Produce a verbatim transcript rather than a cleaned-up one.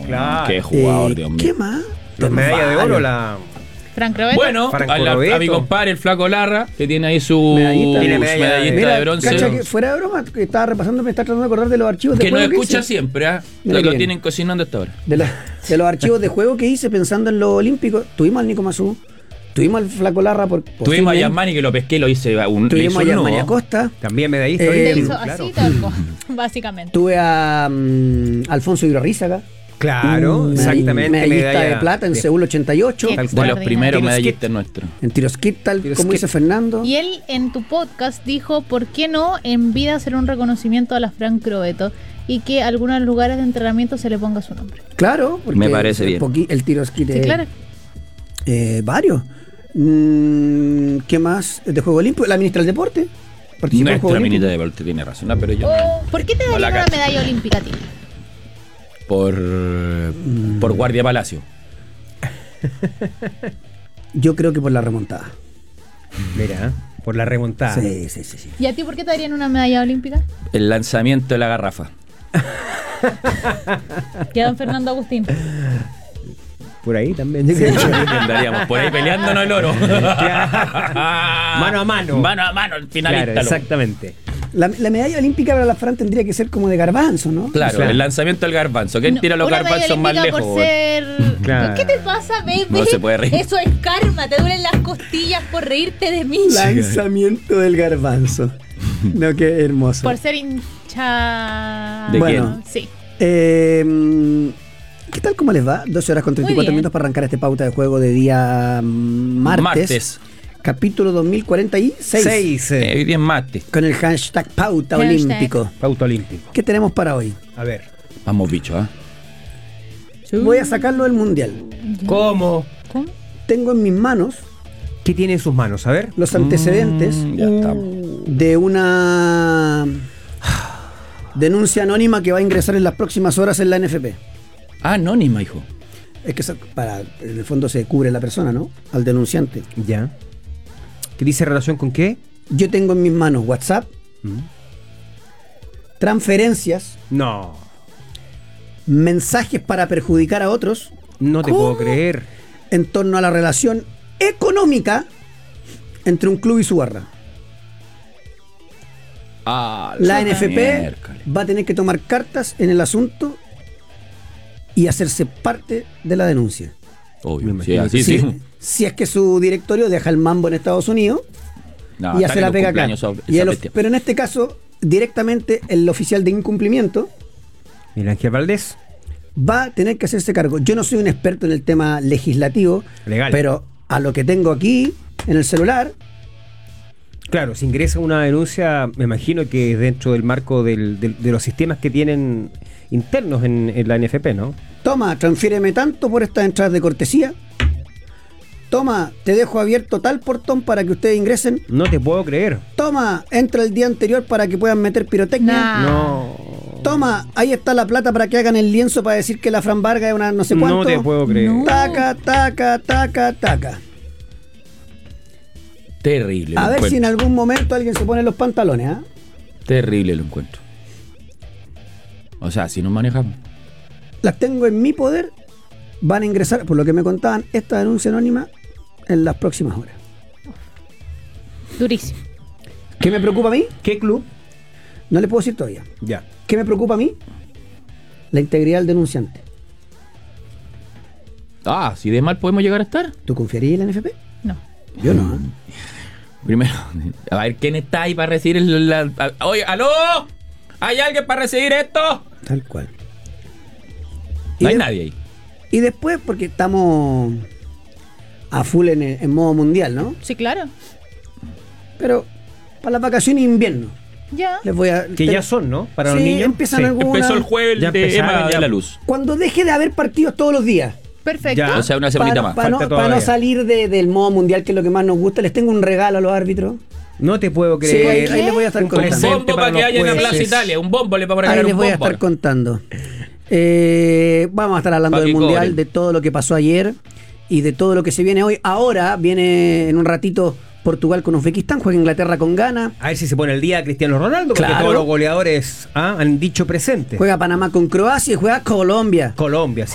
Claro. Qué jugador, Eh, Dios mío. ¿Qué más? La medalla de oro, la... Frank Roberto. Bueno, Franco a, la- Roberto. a mi compadre, el flaco Larra, que tiene ahí su Medallita. Tiene su medalla medallita de- Mira, de bronce. cacha que fuera de broma, que estaba repasando, me está tratando de acordar de los archivos de Que nos juego escucha hice. siempre, ¿ah? Mira Lo, que lo bien. tienen cocinando hasta ahora. De, los- de los archivos de juego que hice pensando en los olímpicos, tuvimos al Nico Mazú, tuvimos al Flaco Larra por Tuvimos a posible, Yasmani que lo pesqué, lo hice un, le tuvimos hizo a un Yasmani nudo. Acosta, También medallista Eh, Te olímpico, hizo claro. así, talco, básicamente. tuve a mm, Alfonso Ibarrízaga, Claro, uh, exactamente. medallista medalla de plata en de- Seúl ochenta y ocho, Qué De los Extraordinario. primeros Tiro medallistas skate. nuestros. en tiro skate, tal Tiro como skate. dice Fernando. Y él en tu podcast dijo, ¿por qué no en vida hacer un reconocimiento a la Frank Roberto y que a algunos lugares de entrenamiento se le ponga su nombre? Claro, porque Me parece bien. poqui- el tiro skate Sí, es- claro. eh, varios. Mm, ¿Qué más? De Juego Olímpico, la ministra del Deporte. Participó en Juego Nuestra Olímpico. minita de Deporte tiene razón, no, pero yo Oh, ¿por qué te No darían la una cacho. medalla olímpica a ti? por por Guardia Palacio. Yo creo que por la remontada. Mira, por la remontada. Sí, sí, sí, sí. ¿Y a ti por qué te darían una medalla olímpica? El lanzamiento de la garrafa. Y a don Fernando Agustín. Por ahí también. Andaríamos por ahí peleándonos el oro. Mano a mano. Mano a mano, el finalista. Claro, loco. exactamente. La, la medalla olímpica para la Fran tendría que ser como de garbanzo, ¿no? Claro, Claro. el lanzamiento del garbanzo. ¿Quién No, tira los una medalla garbanzos más olímpica lejos? por güey? ser... Claro. ¿Qué te pasa, bebé? No se puede reír. Eso es karma, te duelen las costillas por reírte de mí. Lanzamiento del garbanzo. No, qué hermoso. Por ser hincha... ¿De Bueno. Sí. Eh, ¿Qué tal? ¿Cómo les va? doce horas con treinta y cuatro bien. minutos para arrancar este pauta de juego de día mm, martes. Martes. Capítulo dos mil cuarenta y seis. Seis. Eh, eh, hoy día es martes. Con el hashtag pauta Hashtag. olímpico. Pauta olímpico. ¿Qué tenemos para hoy? A ver. Vamos, bicho, ¿ah? Voy a sacarlo del mundial. ¿Cómo? ¿Cómo? Tengo en mis manos ¿Qué tiene en sus manos? A ver. los antecedentes Mm, ya estamos. de una denuncia anónima que va a ingresar en las próximas horas en la N F P. Ah, anónima, hijo. Es que eso- para, en el fondo se cubre la persona, ¿no? Al denunciante. Ya. ¿Qué dice relación con qué? Yo tengo en mis manos WhatsApp, Mm. transferencias, No. mensajes para perjudicar a otros No te ¿Cómo? puedo creer. en torno a la relación económica entre un club y su barra. Ah, La N F P miércoles. va a tener que tomar cartas en el asunto y hacerse parte de la denuncia. Obvio. Me Sí, imagino así que sí. Si, si es que su directorio deja el mambo en Estados Unidos No, y hasta hace que la los pega acá. cumpleaños son- Y esa el of- bestia. pero en este caso, directamente el oficial de incumplimiento Mira, Ángel Valdés. va a tener que hacerse cargo. Yo no soy un experto en el tema legislativo, Legal. pero a lo que tengo aquí en el celular, Claro, si ingresa una denuncia, me imagino que es dentro del marco del- del- de los sistemas que tienen internos en, en la N F P, ¿no? toma, transfiéreme tanto por estas entradas de cortesía. Toma, te dejo abierto tal portón para que ustedes ingresen. No te puedo creer. Toma, entra el día anterior para que puedan meter pirotecnia. Nah. No. Toma, ahí está la plata para que hagan el lienzo para decir que la Fran Vargas es una no sé cuánto. No te puedo creer. No. Taca, taca, taca, taca. Terrible. A lo ver si en encuentro. algún momento alguien se pone los pantalones, ¿ah? Terrible lo encuentro. O sea, si nos manejamos. Las tengo en mi poder. Van a ingresar, por lo que me contaban, esta denuncia anónima en las próximas horas. Durísimo. ¿Qué me preocupa a mí? ¿Qué club? No le puedo decir todavía. Ya. ¿Qué me preocupa a mí? La integridad del denunciante. Ah, si de mal podemos llegar a estar. ¿Tú confiarías en la N F P? No. Yo no. ¿eh? Primero, a ver, ¿quién está ahí para recibir el... la- a- Oye, ¿aló? ¿Hay alguien para recibir esto? Tal cual. No hay de- nadie ahí. Y después, porque estamos a full en, en modo mundial, ¿no? Sí, claro. Pero para las vacaciones de invierno, Ya. les voy a... Que ya son, ¿no? Para Sí, los niños. empiezan Sí. algunas- Empezó el jueves Ya de empezaron, Emma ya. de la Luz. Cuando deje de haber partidos todos los días. Perfecto. Ya. O sea, una semanita Para, más. para no, falta para no todavía. salir de- del modo mundial, que es lo que más nos gusta, les tengo un regalo a los árbitros. No te puedo Sí, creer. ahí les voy a estar Un Un contando. presente bombo para que los haya en la jueces. Plaza Italia. Un bombo le vamos a Ahí regalar les un voy a bombo. estar contando. Eh, vamos a estar hablando Pa' del que mundial, cobren. de todo lo que pasó ayer y de todo lo que se viene hoy. Ahora viene en un ratito Portugal con Uzbekistán, juega Inglaterra con Ghana, A ver si se pone el día Cristiano Ronaldo, porque Claro. todos los goleadores ah, han dicho presente. juega Panamá con Croacia y juega Colombia. Colombia.